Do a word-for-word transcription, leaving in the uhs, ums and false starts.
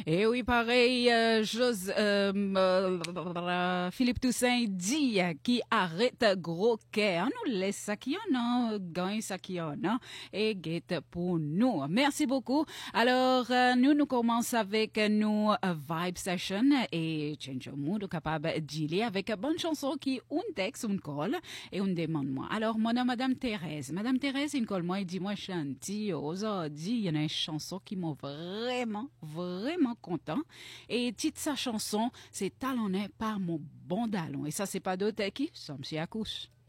Et oui, pareil, euh, José, euh, euh, Philippe Toussaint dit euh, qui arrête gros cœur. Nous laisse ça qui en a, gagne ça qui en a, et guette pour nous. Merci beaucoup. Alors, euh, nous, nous commençons avec nos euh, Vibe Session et change mood capable d'y avec une bonne chanson qui un texte, un call et un demande moi. Alors, mon nom, Madame Thérèse. Madame Thérèse, une call moi et dit moi chanty, aujourd'hui, il y a une chanson qui m'a vraiment, vraiment content. Et titre sa chanson, c'est Talonné par mon bon dallon. Et ça, c'est pas d'autre qui, ça me s'y accouche.